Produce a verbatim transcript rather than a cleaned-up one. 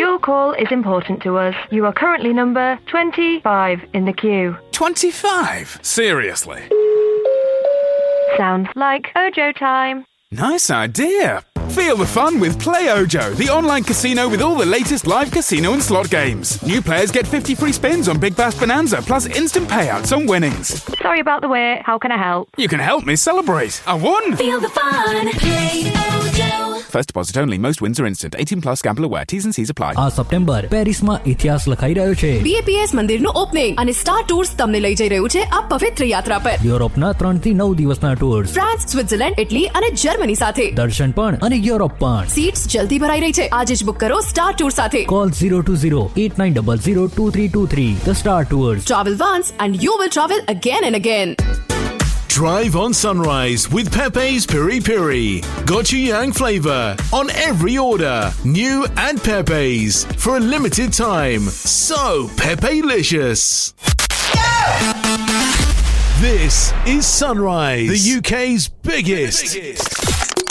Your call is important to us. You are currently number twenty-five in the queue. twenty-five? Seriously? Sounds like Ojo time. Nice idea. Feel the fun with Play Ojo, the online casino with all the latest live casino and slot games. New players get fifty free spins on Big Bash Bonanza, plus instant payouts on winnings. Sorry about the wait. How can I help? You can help me celebrate. I won! Feel the fun. Play Ojo. First deposit only. Most wins are instant. eighteen plus gamble aware. T's and C's apply. આ September પેરિસમાં ઇતિહાસ લખાઈ રહ્યો છે. B A P S મંદિરનું opening અને star tours તમને લઈ જઈ રહ્યું છે આ પવિત્ર યાત્રા પર. યુરોપના ત્રણ થી નવ દિવસના ટૂર્સ. ફ્રાન્સ, સ્વિટ્ઝરલેન્ડ, ઇટલી અને જર્મની સાથે. દર્શન પણ અને યુરોપ પણ. સીટ્સ જલ્દી ભરાઈ રહી છે. આજે જ બુક કરો સ્ટાર ટૂર સાથે. Call zero two zero eight nine zero zero two three two three. The Star Tours. Travel once and you will travel again and again. Drive on Sunrise with Pepe's Piri Piri. Gochujang flavour on every order. New and Pepe's for a limited time. So Pepe-licious. This is Sunrise, the U K's biggest, biggest.